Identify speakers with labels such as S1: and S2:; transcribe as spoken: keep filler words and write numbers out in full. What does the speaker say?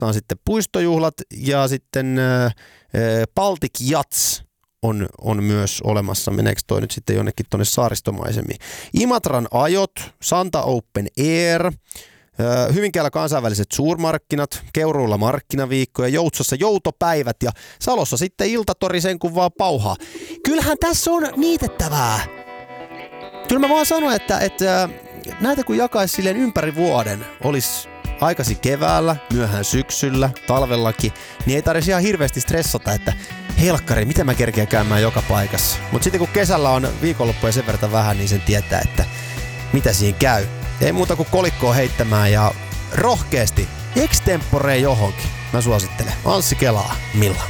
S1: on sitten puistojuhlat ja sitten äh, Baltic Yachts on, on myös olemassa. Meneekö toi nyt sitten jonnekin tuonne saaristomaisemiin? Imatran ajot, Santa Open Air, Hyvinkäällä kansainväliset suurmarkkinat, Keuruulla markkinaviikko ja Joutsossa joutopäivät ja Salossa sitten iltatori sen kun vaan pauhaa. Kyllähän tässä on niitettävää. Kyllä mä vaan sanon, että, että näitä kun jakaisi silleen ympäri vuoden, olisi aikaisin keväällä, myöhään syksyllä, talvellakin, niin ei tarvitsisi ihan hirveästi stressata, että helkkari, miten mä kerkeän käymään joka paikassa. Mutta sitten kun kesällä on viikonloppuja sen verran vähän, niin sen tietää, että mitä siinä käy. Ei muuta kuin kolikkoa heittämään ja rohkeasti extempore johonkin. Mä suosittelen. Anssi kelaa. Milla.